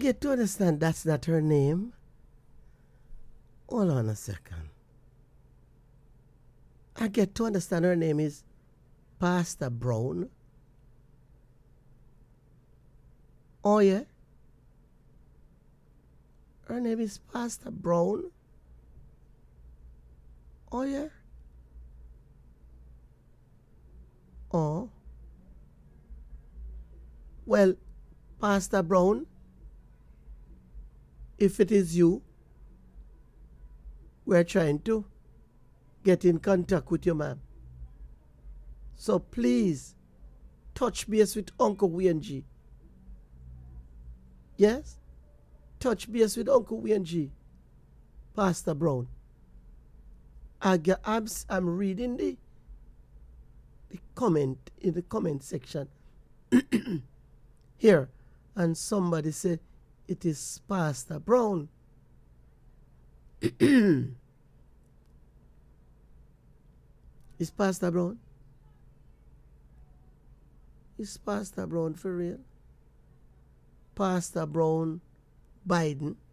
get to understand that's not her name. Hold on a second. I get to understand her name is Pastor Brown. Oh, yeah? Her name is Pastor Brown. Oh, yeah? Oh. Well, Pastor Brown, if it is you, we're trying to get in contact with you, ma'am. So please, touch base with Uncle Wayne G. Yes? Touch base with Uncle Wayne G. Pastor Brown. I'm reading the comment in the comment section here, and somebody said it is Pastor Brown. Is Pastor Brown? Is Pastor Brown for real? Pastor Brown Biden.